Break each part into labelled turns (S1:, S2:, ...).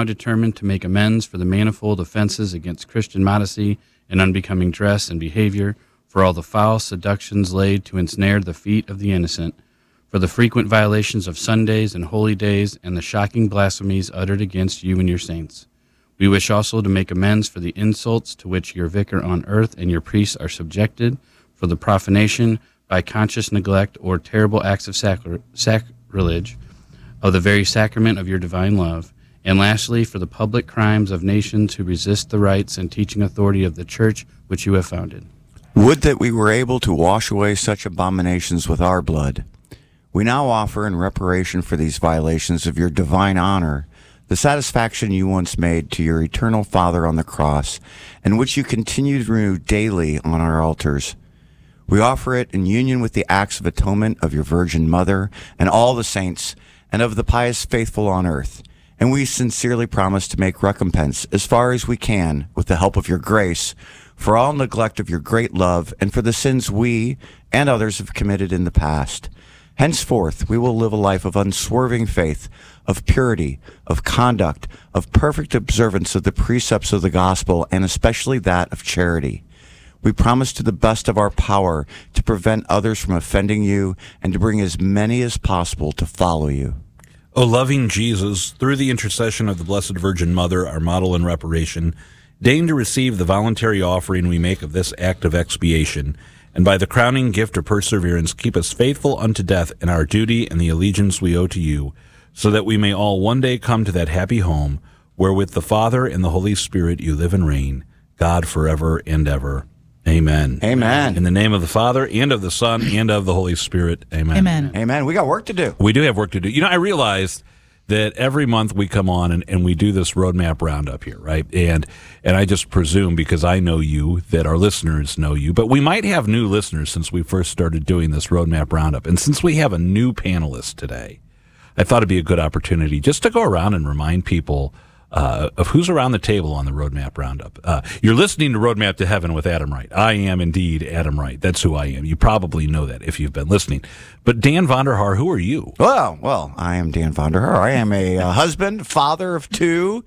S1: now determined to make amends for the manifold offenses against Christian modesty and unbecoming dress and behavior, for all the foul seductions laid to ensnare the feet of the innocent, for the frequent violations of Sundays and holy days, and the shocking blasphemies uttered against you and your saints. We wish also to make amends for the insults to which your vicar on earth and your priests are subjected, for the profanation by conscious neglect or terrible acts of sacrilege of the very sacrament of your divine love, and lastly, for the public crimes of nations who resist the rights and teaching authority of the Church which you have founded.
S2: Would that we were able to wash away such abominations with our blood. We now offer in reparation for these violations of your divine honor the satisfaction you once made to your eternal Father on the cross, and which you continue to renew daily on our altars. We offer it in union with the acts of atonement of your Virgin Mother and all the saints and of the pious faithful on earth, and we sincerely promise to make recompense as far as we can with the help of your grace for all neglect of your great love and for the sins we and others have committed in the past. Henceforth, we will live a life of unswerving faith, of purity, of conduct, of perfect observance of the precepts of the gospel, and especially that of charity. We promise to the best of our power to prevent others from offending you and to bring as many as possible to follow you.
S3: O loving Jesus, through the intercession of the Blessed Virgin Mother, our model in reparation, deign to receive the voluntary offering we make of this act of expiation, and by the crowning gift of perseverance, keep us faithful unto death in our duty and the allegiance we owe to you, so that we may all one day come to that happy home, where with the Father and the Holy Spirit you live and reign, God forever and ever. Amen.
S2: Amen.
S3: In the name of the Father, and of the Son, and of the Holy Spirit. Amen.
S4: Amen.
S2: Amen. We got work to do.
S3: We do have work to do. You know, I realized that every month we come on and we do this roadmap roundup here, right? And I just presume, because I know you, that our listeners know you, but we might have new listeners since we first started doing this roadmap roundup. And since we have a new panelist today, I thought it'd be a good opportunity just to go around and remind people of who's around the table on the Roadmap Roundup. You're listening to Roadmap to Heaven with Adam Wright. I am indeed Adam Wright. That's who I am. You probably know that if you've been listening. But Dan Vonderhaar, who are you?
S2: Well, I am Dan Vonderhaar. I am a husband, father of two,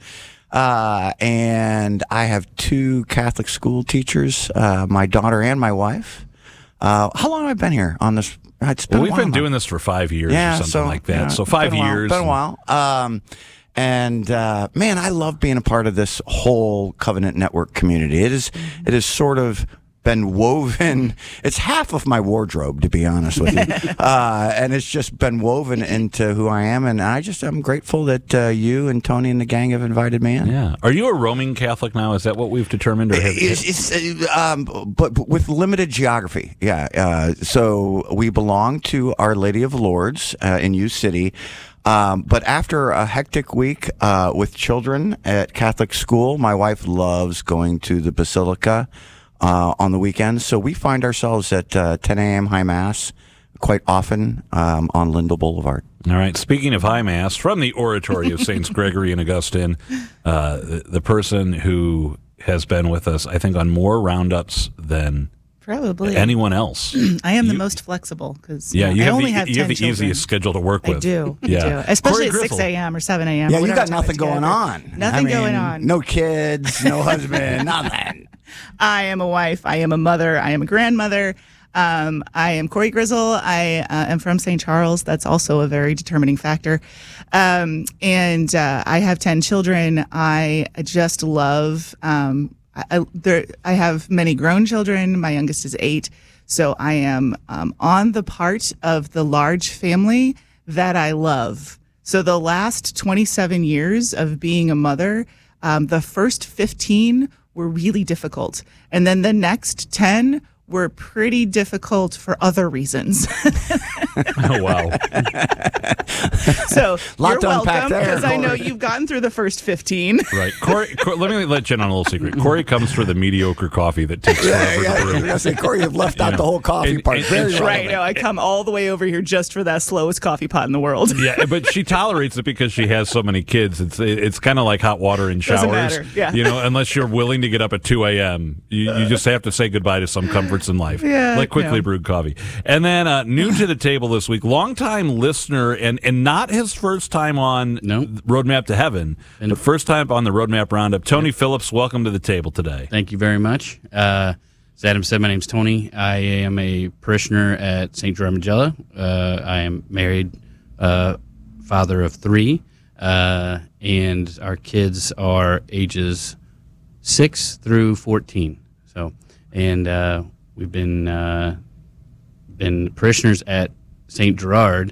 S2: and I have two Catholic school teachers, my daughter and my wife. How long have I been here on this?
S3: We've been doing this for 5 years or something like that.
S2: Yeah,
S3: so 5 years.
S2: Been a while. And man, I love being a part of this whole Covenant Network community. It is sort of been woven. It's half of my wardrobe, to be honest with you, and it's just been woven into who I am. And I'm grateful that you and Tony and the gang have invited me in.
S3: Yeah. Are you a Roman Catholic now? Is that what we've determined? Or
S2: but with limited geography. Yeah. So we belong to Our Lady of Lourdes in U City. But after a hectic week with children at Catholic school, my wife loves going to the Basilica on the weekends. So we find ourselves at 10 a.m. High Mass quite often on Lindell Boulevard.
S3: All right. Speaking of High Mass, from the Oratory of Saints Gregory and Augustine, the person who has been with us, I think, on more roundups than
S4: probably
S3: anyone else.
S4: I am the most flexible because
S3: you
S4: I only have 10
S3: you have the
S4: children.
S3: Easiest schedule to work with.
S4: I do.
S3: Yeah.
S4: Especially at 6 a.m. or 7 a.m.
S2: Yeah, you got nothing going on.
S4: Nothing going on.
S2: No kids, no husband, nothing.
S4: I am a wife. I am a mother. I am a grandmother. I am Corey Grizzle. I am from St. Charles. That's also a very determining factor. And I have 10 children. I just love... I have many grown children. My youngest is 8. So I am on the part of the large family that I love. So the last 27 years of being a mother, the first 15 were really difficult. And then the next 10 were pretty difficult for other reasons.
S3: Oh, wow.
S4: So
S2: you're
S4: welcome, because I know you've gotten through the first 15.
S3: Right. Corey, let me let Jen on a little secret. Corey comes for the mediocre coffee that takes forever to brew.
S2: I was going to say, Corey, you've left out the whole coffee part.
S4: Right. No, I come all the way over here just for that slowest coffee pot in the world.
S3: Yeah, but she tolerates it because she has so many kids. It's kind of like hot water in showers.
S4: Doesn't matter. Yeah.
S3: You know, unless you're willing to get up at 2 a.m., you just have to say goodbye to some comfort efforts in life,
S4: Yeah,
S3: like quickly
S4: yeah.
S3: brewed coffee. And then new to the table this week, longtime listener, and not his first time on
S1: Nope.
S3: Roadmap to Heaven, but first time on the Roadmap Roundup. Tony Phillips, welcome to the table today.
S1: Thank you very much. As Adam said, my name's Tony. I am a parishioner at St. Gerard Magella. I am married, father of 3, and our kids are ages 6 through 14. So, and we've been parishioners at St. Gerard.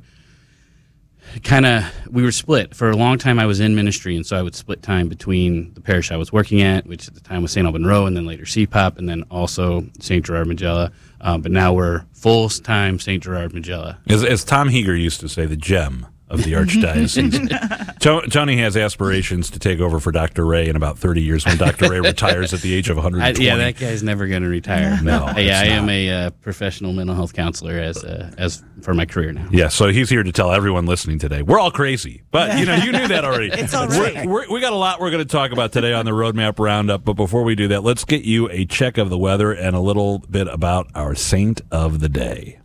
S1: We were split. For a long time I was in ministry, and so I would split time between the parish I was working at, which at the time was St. Alban Row, and then later CPOP, and then also St. Gerard Magella. But now we're full-time St. Gerard Magella.
S3: As Tom Heger used to say, the gem of the Archdiocese. Tony has aspirations to take over for Dr. Ray in about 30 years when Dr. Ray retires at the age of 120.
S1: Yeah, that guy's never going to retire.
S3: No,
S1: I am a professional mental health counselor as for my career now.
S3: Yeah, so he's here to tell everyone listening today, we're all crazy. But, you knew that already.
S4: It's all right.
S3: We got a lot we're going to talk about today on the Roadmap Roundup. But before we do that, let's get you a check of the weather and a little bit about our saint of the day.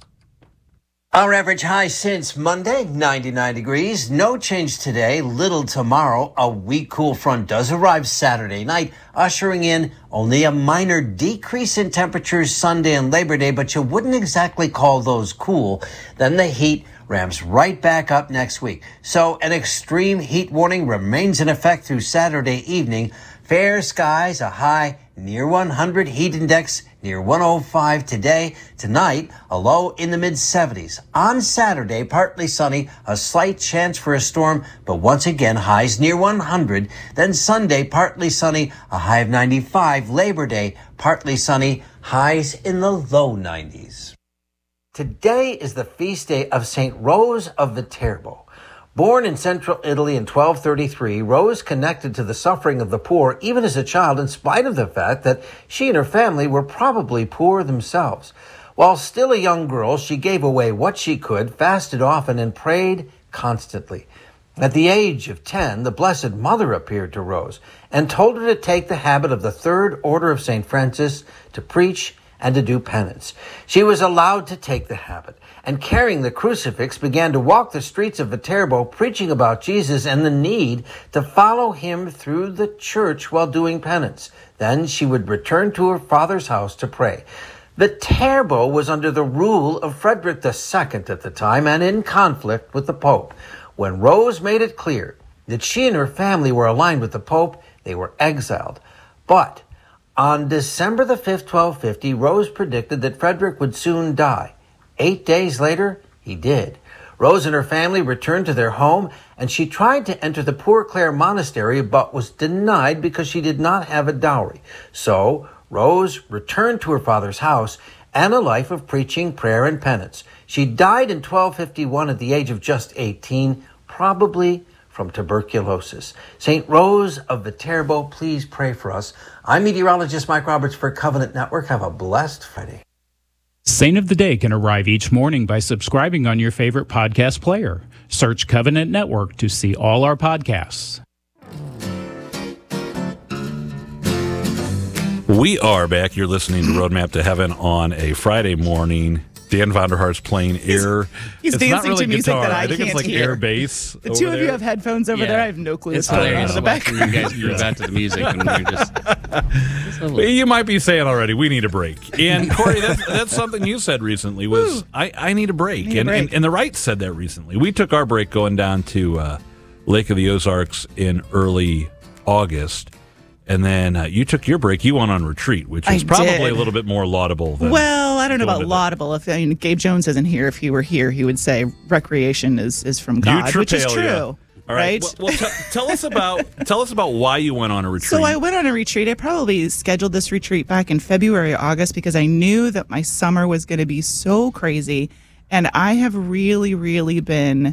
S5: Our average high since Monday, 99 degrees. No change today, little tomorrow. A weak cool front does arrive Saturday night, ushering in only a minor decrease in temperatures Sunday and Labor Day, but you wouldn't exactly call those cool. Then the heat ramps right back up next week. So an extreme heat warning remains in effect through Saturday evening. Fair skies, a high near 100, heat index near 105 today. Tonight, a low in the mid-70s. On Saturday, partly sunny, a slight chance for a storm, but once again, highs near 100. Then Sunday, partly sunny, a high of 95. Labor Day, partly sunny, highs in the low 90s. Today is the feast day of St. Rose of Viterbo. Born in central Italy in 1233, Rose connected to the suffering of the poor even as a child in spite of the fact that she and her family were probably poor themselves. While still a young girl, she gave away what she could, fasted often, and prayed constantly. At the age of 10, the Blessed Mother appeared to Rose and told her to take the habit of the Third Order of St. Francis, to preach and to do penance. She was allowed to take the habit, and carrying the crucifix began to walk the streets of Viterbo, preaching about Jesus and the need to follow him through the church while doing penance. Then she would return to her father's house to pray. Viterbo was under the rule of Frederick II at the time and in conflict with the Pope. When Rose made it clear that she and her family were aligned with the Pope, they were exiled. But on December the 5th, 1250, Rose predicted that Frederick would soon die. 8 days later, he did. Rose and her family returned to their home, and she tried to enter the Poor Clare Monastery, but was denied because she did not have a dowry. So, Rose returned to her father's house and a life of preaching, prayer, and penance. She died in 1251 at the age of just 18, probably from tuberculosis. St. Rose of Viterbo, please pray for us. I'm meteorologist Mike Roberts for Covenant Network. Have a blessed Friday.
S6: Saint of the Day can arrive each morning by subscribing on your favorite podcast player. Search Covenant Network to see all our podcasts.
S3: We are back. You're listening to Roadmap to Heaven on a Friday morning. Dan Vonderhaar's playing air.
S4: He's
S3: it's
S4: dancing
S3: not really
S4: to music
S3: guitar.
S4: that I
S3: think
S4: can't
S3: it's like
S4: hear.
S3: air bass.
S4: The two of you have headphones over there. I have no clue
S1: It's
S4: what's going on
S1: hilarious
S4: in the
S1: watching
S4: background.
S1: you guys groove out to the music, and we're just
S3: You might be saying already, we need a break. And Corey, that's something you said recently was, I need a break.
S4: Need a break.
S3: And the Wrights said that recently. We took our break going down to Lake of the Ozarks in early August. And then you took your break. You went on retreat, which is probably
S4: did.
S3: a little bit more laudable than.
S4: Well, I don't know
S3: going
S4: about
S3: to the-
S4: laudable. If Gabe Jones isn't here, if he were here, he would say recreation is from God, which is true.
S3: All right. Well, tell us about why you went on a retreat.
S4: So I went on a retreat. I probably scheduled this retreat back in February, August, because I knew that my summer was going to be so crazy. And I have really, really been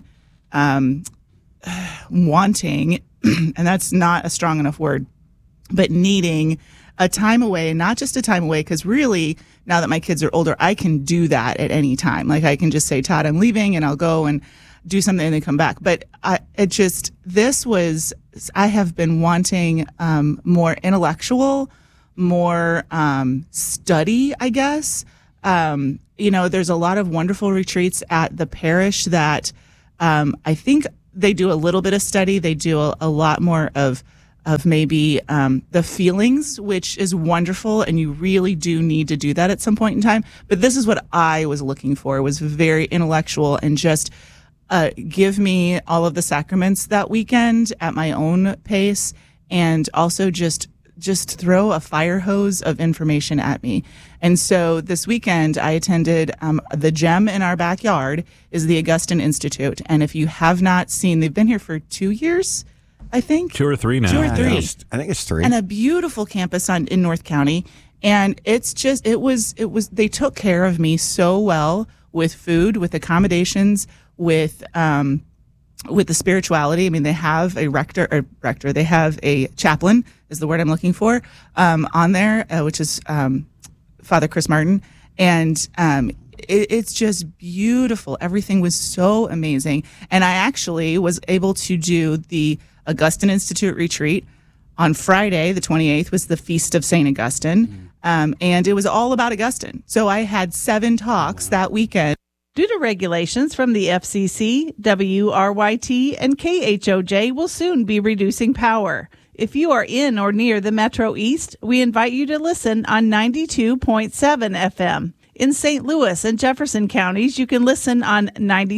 S4: wanting, and that's not a strong enough word, but needing a time away, and not just a time away, because really, now that my kids are older, I can do that at any time. Like I can just say, Todd, I'm leaving, and I'll go and do something and then come back. But I have been wanting more intellectual, more study, I guess. There's a lot of wonderful retreats at the parish that I think they do a little bit of study. They do a lot more of maybe the feelings, which is wonderful, and you really do need to do that at some point in time. But this is what I was looking for, was very intellectual and just give me all of the sacraments that weekend at my own pace, and also just throw a fire hose of information at me. And so this weekend I attended the gem in our backyard is the Augustine Institute. And if you have not seen, they've been here for 2 years, I think.
S3: 2 or 3 now.
S4: 2 or 3.
S2: I think it's 3.
S4: And a beautiful campus in North County. And it's just, it was, they took care of me so well with food, with accommodations, with the spirituality. I mean, they have a rector, they have a chaplain is the word I'm looking for, on there, which is Father Chris Martin. And it's just beautiful. Everything was so amazing. And I actually was able to do the Augustine Institute retreat on Friday, the 28th, was the Feast of St. Augustine. And it was all about Augustine. So I had 7 talks that weekend.
S7: Due to regulations from the FCC, WRYT and KHOJ will soon be reducing power. If you are in or near the Metro East, we invite you to listen on 92.7 FM. In St. Louis and Jefferson counties, you can listen on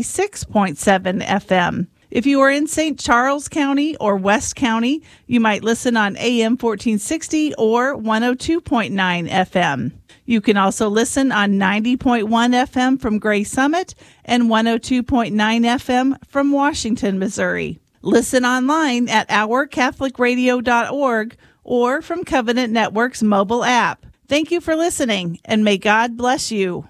S7: 96.7 FM. If you are in St. Charles County or West County, you might listen on AM 1460 or 102.9 FM. You can also listen on 90.1 FM from Gray Summit and 102.9 FM from Washington, Missouri. Listen online at ourcatholicradio.org or from Covenant Network's mobile app. Thank you for listening, and may God bless you.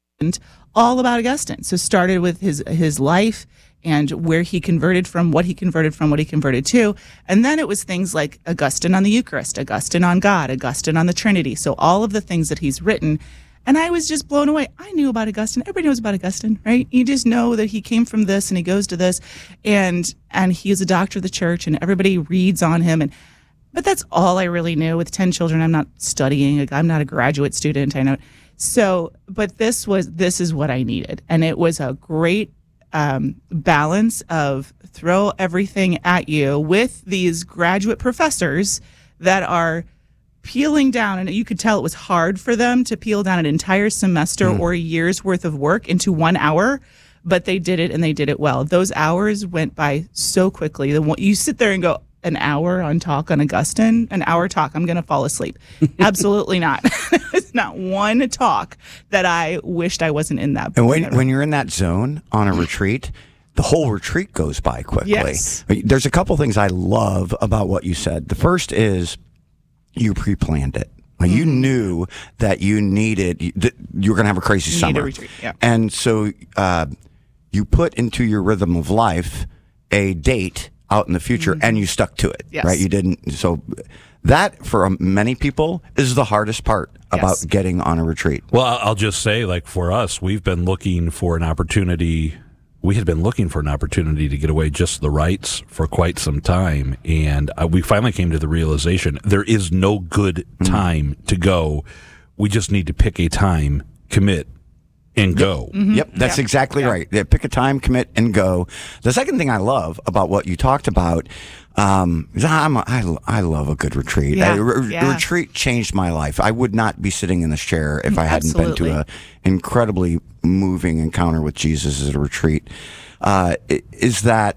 S4: All about Augustine. So started with his life and where he converted from, what he converted to. And then it was things like Augustine on the Eucharist, Augustine on God, Augustine on the Trinity. So all of the things that he's written. And I was just blown away. I knew about Augustine. Everybody knows about Augustine, right? You just know that he came from this and he goes to this, and he is a doctor of the church, and everybody reads on him. But that's all I really knew. With 10 children, I'm not studying. I'm not a graduate student. I know. So, but this is what I needed. And it was a great balance of throw everything at you with these graduate professors that are peeling down, and you could tell it was hard for them to peel down an entire semester or a year's worth of work into 1 hour, but they did it, and they did it well. Those hours went by so quickly. You sit there and go, an hour on talk on Augustine, an hour talk, I'm going to fall asleep. Absolutely not. It's not one talk that I wished I wasn't in that.
S2: And when you're in that zone on a retreat, the whole retreat goes by quickly.
S4: Yes.
S2: There's a couple things I love about what you said. The first is you pre-planned it. You knew that you were going to have a crazy summer.
S4: A retreat, yeah.
S2: And so you put into your rhythm of life a date out in the future, and you stuck to it, right? You didn't. So that, for many people, is the hardest part about getting on a retreat.
S3: Well, I'll just say, like, for us, we've been looking for an opportunity. We had been looking for an opportunity to get away just the rights for quite some time, and we finally came to the realization there is no good time to go. We just need to pick a time, commit, and go.
S2: Yep, that's exactly right. Yeah, pick a time, commit, and go. The second thing I love about what you talked about is I love a good retreat. Retreat changed my life. I would not be sitting in this chair if I hadn't been to an incredibly moving encounter with Jesus at a retreat. Is that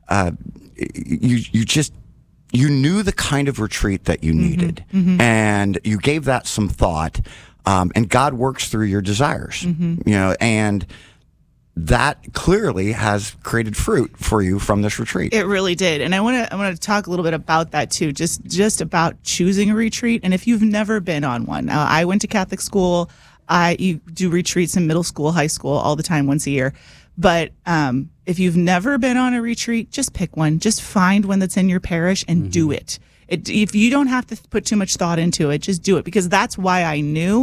S2: you knew the kind of retreat that you needed, and you gave that some thought. And God works through your desires, and that clearly has created fruit for you from this retreat.
S4: It really did. And I want to talk a little bit about that too, just about choosing a retreat. And if you've never been on one, I went to Catholic school. You do retreats in middle school, high school, all the time, once a year. But if you've never been on a retreat, just pick one. Just find one that's in your parish and do it. If you don't have to put too much thought into it, just do it, because that's why I knew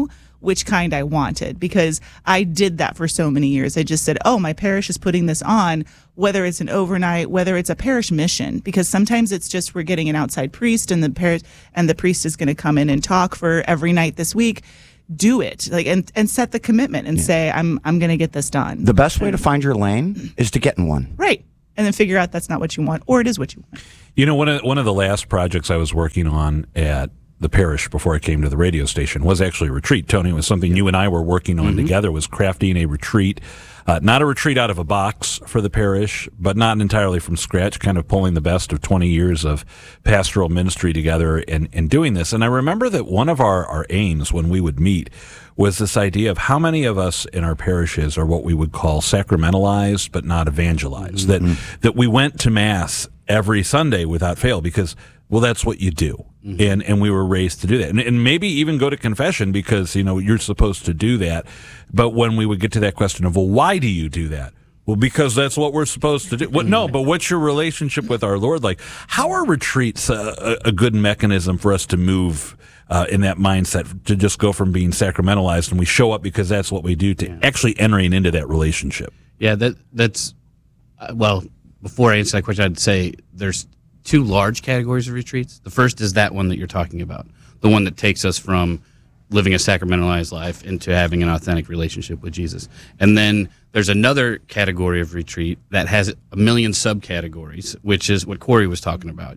S4: which kind I wanted, because I did that for so many years. I just said, oh, my parish is putting this on, whether it's an overnight, whether it's a parish mission, because sometimes it's just we're getting an outside priest and the priest is going to come in and talk for every night this week. Do it, like, and set the commitment and say, I'm going to get this done.
S2: The best way to find your lane is to get in one.
S4: Right. And then figure out that's not what you want, or it is what you want.
S3: You know, one of the last projects I was working on at the parish before I came to the radio station was actually a retreat. Tony, it was something you and I were working on together, was crafting a retreat. Not a retreat out of a box for the parish, but not entirely from scratch, kind of pulling the best of 20 years of pastoral ministry together and doing this. And I remember that one of our aims when we would meet was this idea of how many of us in our parishes are what we would call sacramentalized but not evangelized, that we went to Mass every Sunday without fail because, well, that's what you do. And we were raised to do that. And maybe even go to confession because, you know, you're supposed to do that. But when we would get to that question of, well, why do you do that? Well, because that's what we're supposed to do. Well, no, but what's your relationship with our Lord like? How are retreats a good mechanism for us to move in that mindset, to just go from being sacramentalized and we show up because that's what we do, to actually entering into that relationship?
S1: Yeah, that's well, before I answer that question, I'd say there's two large categories of retreats. The first is that one that you're talking about, the one that takes us from living a sacramentalized life into having an authentic relationship with Jesus. And then there's another category of retreat that has a million subcategories, which is what Corey was talking about.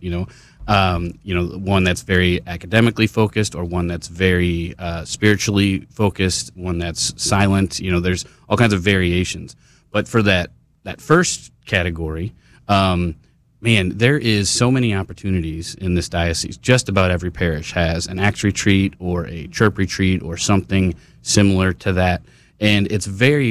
S1: One that's very academically focused, or one that's very spiritually focused, one that's silent. You know, there's all kinds of variations. But for that first category, man, there is so many opportunities in this diocese. Just about every parish has an Acts retreat or a chirp retreat or something similar to that. And it's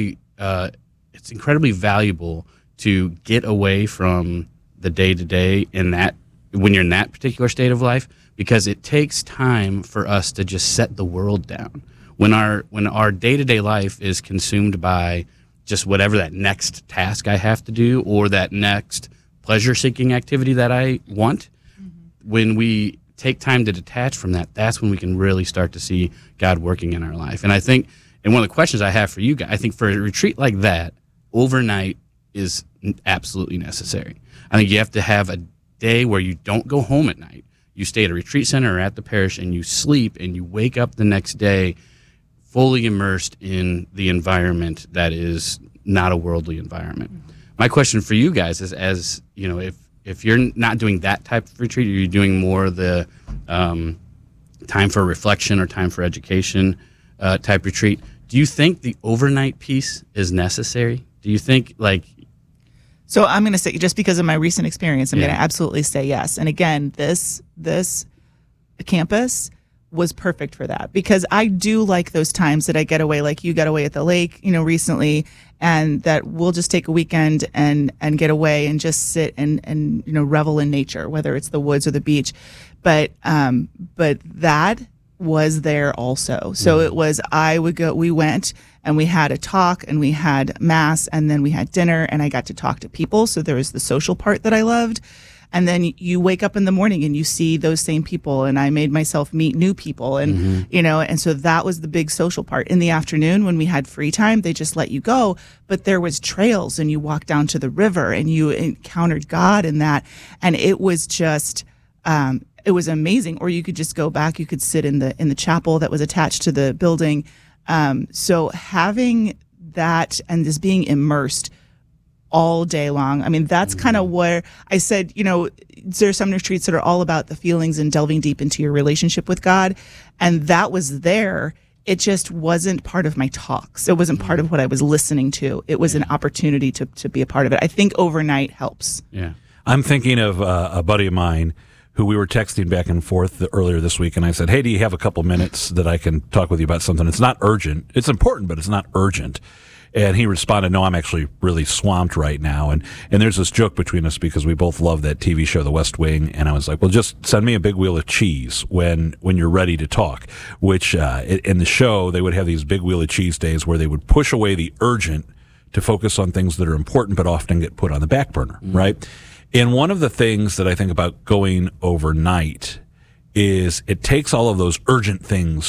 S1: it's incredibly valuable to get away from the day-to-day when you're in that particular state of life, because it takes time for us to just set the world down. When our day-to-day life is consumed by just whatever that next task I have to do or that next pleasure-seeking activity that I want, when we take time to detach from that, that's when we can really start to see God working in our life. And I think, and one of the questions I have for you guys, I think for a retreat like that, overnight is absolutely necessary. I think you have to have a day where you don't go home at night. You stay at a retreat center or at the parish and you sleep and you wake up the next day fully immersed in the environment that is not a worldly environment. My question for you guys is, as you know, if you're not doing that type of retreat, or you're doing more the time for reflection or time for education type retreat, do you think the overnight piece is necessary? Do you think, like...
S4: So I'm going to say, just because of my recent experience, I'm going to absolutely say yes. And again, this campus was perfect for that, because I do like those times that I get away, like you got away at the lake, recently, and that we'll just take a weekend and get away and just sit and revel in nature, whether it's the woods or the beach. But that was there also. So it was, we went and we had a talk and we had Mass and then we had dinner and I got to talk to people. So there was the social part that I loved. And then you wake up in the morning and you see those same people, and I made myself meet new people, and and so that was the big social part. In the afternoon, when we had free time, they just let you go, but there was trails and you walked down to the river and you encountered God in that, and it was just it was amazing. Or you could just go back, you could sit in the chapel that was attached to the building. So having that and just being immersed all day long. I mean, that's kind of where I said, there are some retreats that are all about the feelings and delving deep into your relationship with God. And that was there. It just wasn't part of my talks. It wasn't part of what I was listening to. It was an opportunity to be a part of it. I think overnight helps.
S1: Yeah.
S3: I'm thinking of a buddy of mine who we were texting back and forth earlier this week. And I said, hey, do you have a couple minutes that I can talk with you about something? It's not urgent. It's important, but it's not urgent. And he responded, no, I'm actually really swamped right now. And there's this joke between us because we both love that TV show, The West Wing. And I was like, well, just send me a big wheel of cheese when you're ready to talk, which in the show, they would have these big wheel of cheese days where they would push away the urgent to focus on things that are important, but often get put on the back burner, right? And one of the things that I think about going overnight is it takes all of those urgent things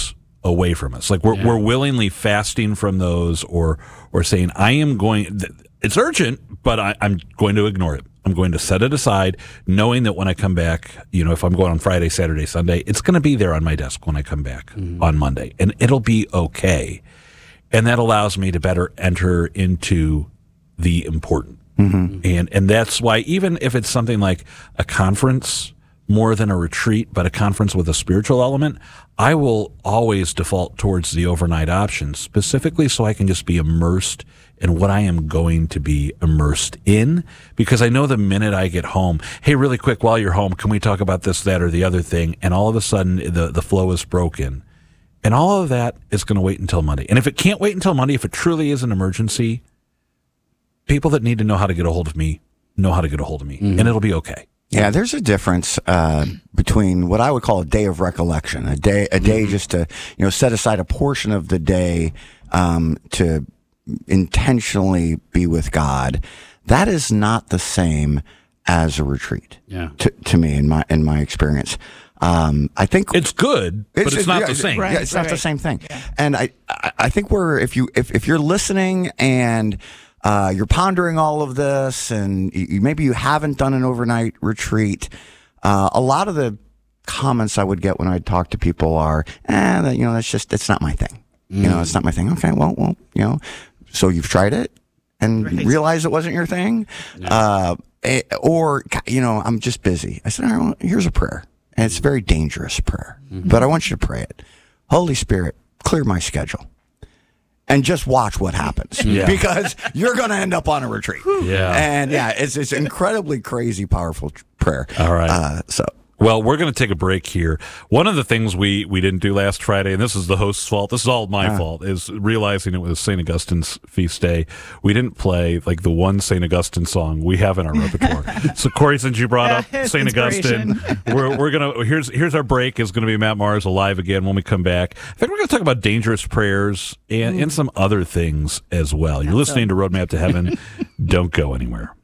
S3: away from us. Like we're willingly fasting from those, or saying, I am going. It's urgent, but I'm going to ignore it. I'm going to set it aside, knowing that when I come back, if I'm going on Friday, Saturday, Sunday, it's going to be there on my desk when I come back on Monday, and it'll be okay. And that allows me to better enter into the important. And that's why, even if it's something like a conference more than a retreat, but a conference with a spiritual element, I will always default towards the overnight option, specifically so I can just be immersed in what I am going to be immersed in, because I know the minute I get home, hey, really quick, while you're home, can we talk about this, that, or the other thing? And all of a sudden, the flow is broken. And all of that is going to wait until Monday. And if it can't wait until Monday, if it truly is an emergency, people that need to know how to get a hold of me know how to get a hold of me, and it'll be okay.
S2: Yeah, there's a difference between what I would call a day of recollection, a day just to set aside a portion of the day to intentionally be with God. That is not the same as a retreat.
S1: Yeah.
S2: To me, in my experience, I think
S3: it's good, but it's not the same.
S2: Right, it's not the same thing. Yeah. And I think if you're listening and you're pondering all of this, and maybe you haven't done an overnight retreat, a lot of the comments I would get when I talk to people are, it's not my thing. It's not my thing. Okay, well, so you've tried it and realized it wasn't your thing, or I'm just busy. I said, all right, well, here's a prayer, and it's a very dangerous prayer, but I want you to pray it. Holy Spirit, clear my schedule. And just watch what happens, because you're going to end up on a retreat. And it's incredibly crazy, powerful prayer.
S3: All right. Well, we're going to take a break here. One of the things we didn't do last Friday, and this is the host's fault, this is all my fault, is realizing it was St. Augustine's feast day. We didn't play like the one St. Augustine song we have in our repertoire. So, Corey, since you brought up St. Augustine, we're gonna here's our break. Is going to be Matt Mars live again when we come back. I think we're going to talk about dangerous prayers and some other things as well. You're listening to Roadmap to Heaven. Don't go anywhere.